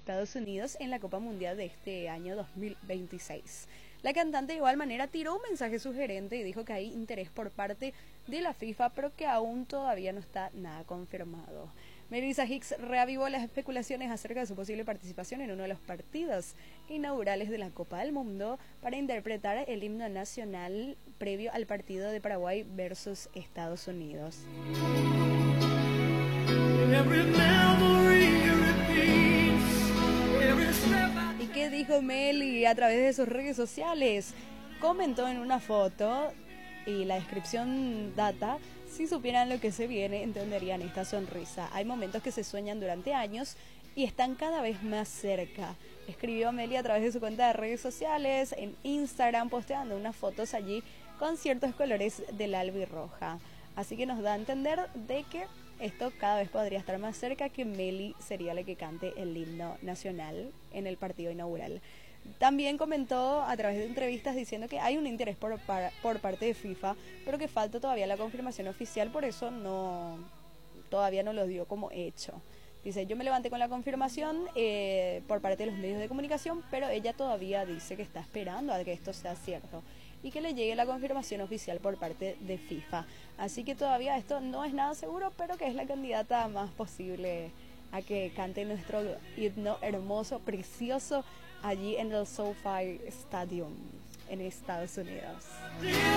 Estados Unidos en la Copa Mundial de este año 2026. La cantante de igual manera tiró un mensaje sugerente y dijo que hay interés por parte de la FIFA, pero que aún todavía no está nada confirmado. Melissa Hicks reavivó las especulaciones acerca de su posible participación en uno de los partidos inaugurales de la Copa del Mundo para interpretar el himno nacional previo al partido de Paraguay versus Estados Unidos. ¿Y qué dijo Meli a través de sus redes sociales? Comentó en una foto y la descripción data: si supieran lo que se viene, entenderían esta sonrisa. Hay momentos que se sueñan durante años y están cada vez más cerca. Escribió Meli a través de su cuenta de redes sociales, en Instagram, posteando unas fotos allí con ciertos colores del albirroja. Así que nos da a entender de que esto cada vez podría estar más cerca, que Meli sería la que cante el himno nacional en el partido inaugural. También comentó a través de entrevistas diciendo que hay un interés por parte de FIFA, pero que falta todavía la confirmación oficial, por eso todavía no lo dio como hecho. Dice: yo me levanté con la confirmación por parte de los medios de comunicación, pero ella todavía dice que está esperando a que esto sea cierto y que le llegue la confirmación oficial por parte de FIFA. Así que todavía esto no es nada seguro, pero que es la candidata más posible a que cante nuestro himno hermoso, precioso, allí en el SoFi Stadium en Estados Unidos.